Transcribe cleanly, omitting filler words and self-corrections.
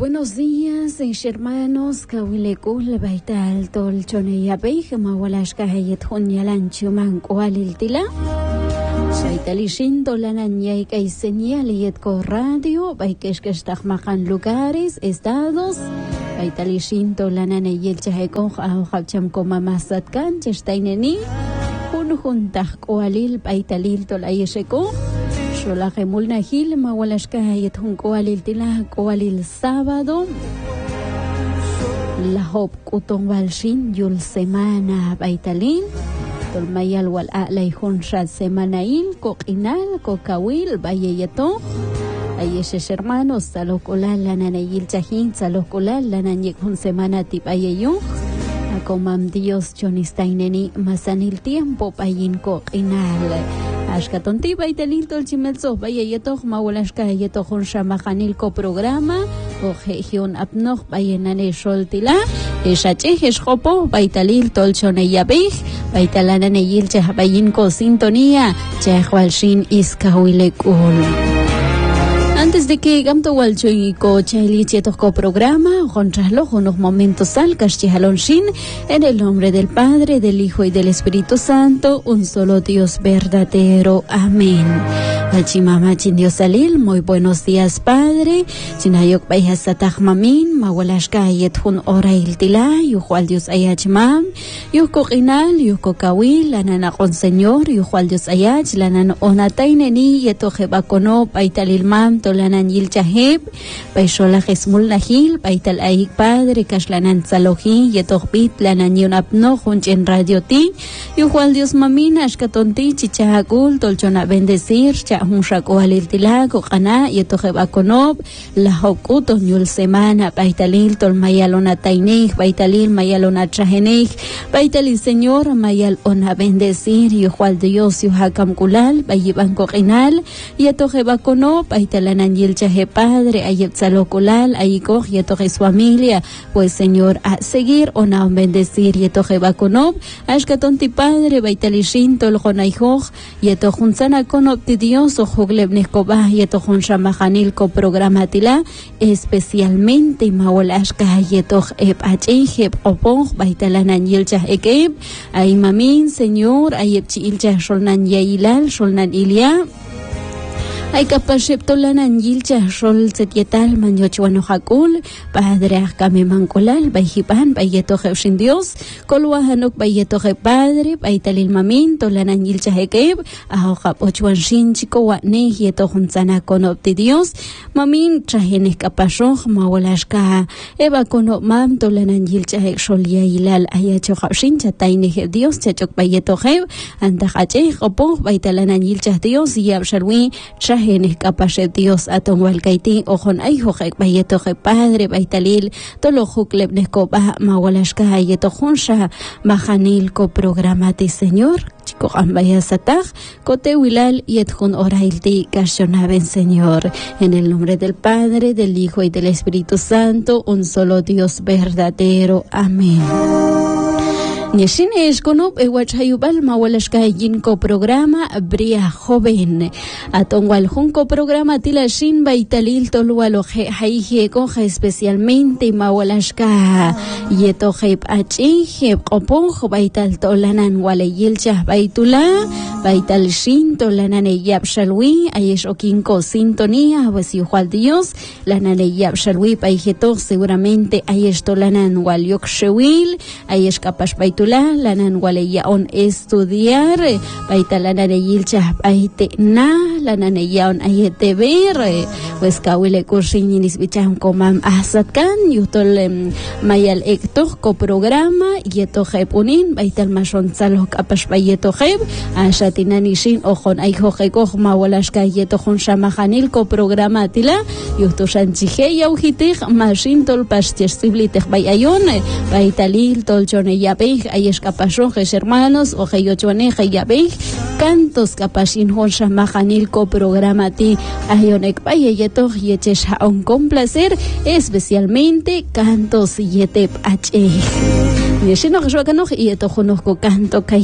buenos días, hermanos. Kawilekul baital tol choneyabey mawalashka hayet hunyalanchu mankwalil tila. Baitalishin tolananyay kay señaliyet ko radio, baikeshkestakmakan lugares, estados. Baitalishin tolananayel chahekong ahawcham ko mamasatkan, chestaineni. Hunjuntah kwalil baitalil tolayesheko. Sholaje mulnahil mawalashka hayet hunkwalil tila kwalil sábado. Lahop kutong walshin yul semana baitalin. Tolmayal wal alay hunshad semanail kokinal kokawil bayeyeto. Ayeshes hermanos salokulal lananayil chahin salokulal lananyek hun semana tip ayeyo. Akomam Dios chonistaineni masanil tiempo payin kokinal. Ashkatonti baitalil tolchimelzo bayeyeto mawalashka yeto hun shamahanil ko programa o región apnog bayenane sholtila. Eshachejes jopo baitalil tolchoneyabej baitalananeyil chahabayin ko sintonía chahwalshin iskawilekul. Antes de que gamto walchoy ko chayli cheto ko programa contraslo unos momentos al kaschihalonshin en el nombre del Padre, del Hijo y del Espíritu Santo, un solo Dios verdadero. Amén. Achimama Dios alil, muy buenos días Padre. Chinayok bayasatach mamin, mawalashka yethun orail tila, yuhual Dios ayachmam, yukokinal, yukokawil, lanana con Señor, yuhual Dios ayach, lanan onataineni, yetojebakono, paitalil mam, tolanan yilchaheb, paishola jesmul nahil, paital aik Padre, kashlanan salohi, yetohbit, lanan yunapno, junchen radio ti, yuhual Dios mamin, ashkatonti, chichahakul, tolchona bendecir, Hunshako alil tilago kana yetoheba konob la hokuto nyul semana baitalil tol mayalona tainej baitalil mayalona trajenej baitalil Señor mayal ona bendecir yuhual Dios yuhakam kulal bayiban kokinal yetoheba konob baitalanan yilchaje Padre ayet salokulal ayikoh yetohe su familia pues Señor a seguir ona bendecir yetoheba konob ashkatonti Padre baitalishin tol konaijoh yetohunsana konob ti Dios Ojuglebneskoba yetohon shamahanil ko programatila especialmente mawalashka yetoh eb acheheb opong baitalanan yilchah ekeb ay mamin Señor ayeb chi ilchah sholnan yailal sholnan ilia ay kapashep tolanan yilcha shol setietal manyochwano hakul Padre akame mankolal bayhipan bayetoje shin Dios kolwahanok bayetoje Padre baytalil mamin tolanan yilcha hekeb ahojap ochwan shin chiko wane yetohun sana konopti Dios mamin trahenes kapashoj mawalashka eba konop mam tolanan yilcha hek shol yailal ayacho shin chataine Dios chachok bayetoje antahache opong baytalanan yilcha Dios yabsharwi Genes capashe Dios aton walkaiti ojon ay hojek bayetoje Padre baitalil tolo jukleb neskoba mawalashka yetojunsha mahanil ko programati Señor chico ambayasatag kote wilal yetjun orailti kashonaben Señor en el nombre del Padre, del Hijo y del Espíritu Santo, un solo Dios verdadero. Amén. Nyeshine eskonop ewachayubal mawalashka yinko programa bria joven atongwal junko programa tila shin baitalil tolwalo haije coja especialmente mawalashka yetoheb achiheb qopong baital tolanan waleyilcha baitula baital shin tolanan yabshalwi ayesh okinko sintonía pues igual Dios lanan yabshalwi baijeto seguramente ayesh tolanan walyok shewil ayesh kapash lanan walayaon estudiar baitalanan yilcha baite na lanan yaon ayete ver pues kawile kursinis bicham komam asatkan yutol mayal ekto ko programa yetoheb unin baital mashon salok apash bayetoheb ashatinani shin ojon ayhojeko mawalashka yetohon shamahanil ko programa tila yutoshan chije yauhitej mashin tol pastestiblitej bayayon baitalil tolchone yabe ayesh kapashojes hermanos ojeyochwaneja yabe cantos kapashin hon shamahanil ko programati ayonek bayeyeto yechesh haon con placer especialmente cantos yetep h yeshino jshwakanoj yetojonoj ko canto